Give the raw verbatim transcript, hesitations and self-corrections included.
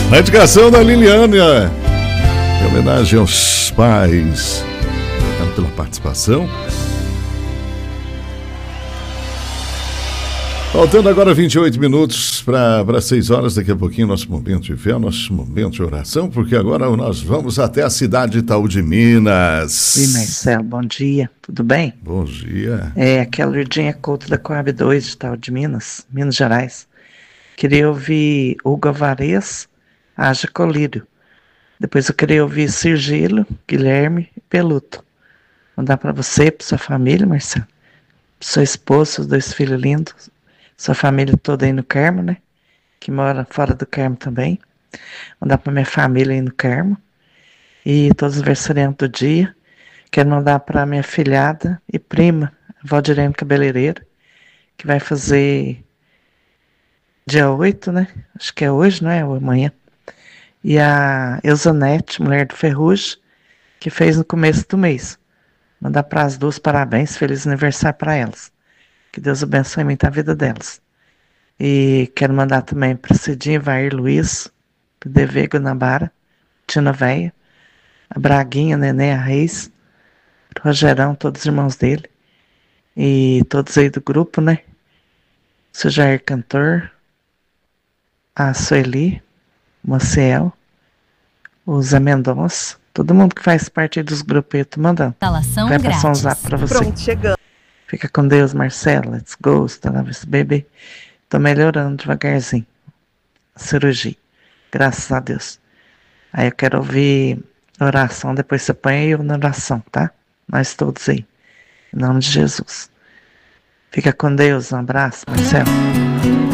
A indicação da Liliane, em homenagem aos pais. Obrigado pela participação. Faltando agora vinte e oito minutos para seis horas, daqui a pouquinho nosso momento de fé, nosso momento de oração, porque agora nós vamos até a cidade de Itaú de Minas. Oi, Marcelo, bom dia, tudo bem? Bom dia. É, aqui é a Lourdinha Couto da Coab dois de Itaú de Minas, Minas Gerais. Queria ouvir Hugo Alvarez, Haja Colírio. Depois eu queria ouvir Cirgilo, Guilherme e Peluto. Mandar para você, para sua família, Marcelo, para sua esposa, seus dois filhos lindos, sua família toda aí no Carmo, né? Que mora fora do Carmo também. Mandar para minha família aí no Carmo. E todos os aniversariantes do dia. Quero mandar para minha filhada e prima, Valdirene Cabeleireira, que vai fazer dia oito, né? Acho que é hoje, não é? Ou amanhã. E a Eusonete, mulher do Ferrugem, que fez no começo do mês. Mandar para as duas parabéns, feliz aniversário para elas. Que Deus abençoe muito a vida delas. E quero mandar também para Cidinha, Vair Luiz, para Devê Guanabara, Tina Véia, a Braguinha, Nenê, a Reis, para o Rogerão, todos os irmãos dele. E todos aí do grupo, né? O seu Jair Cantor, a Sueli, o Maciel, o Zé Mendonça, todo mundo que faz parte aí dos grupos, eu tô mandando. Instalação Vai grátis. passar um zap para você. Pronto, chegando. Fica com Deus, Marcelo. Let's go. Está na vez, bebê. Tô melhorando devagarzinho. A cirurgia. Graças a Deus. Aí eu quero ouvir oração. Depois você põe eu na oração, tá? Nós todos aí. Em nome de Jesus. Fica com Deus. Um abraço, Marcelo.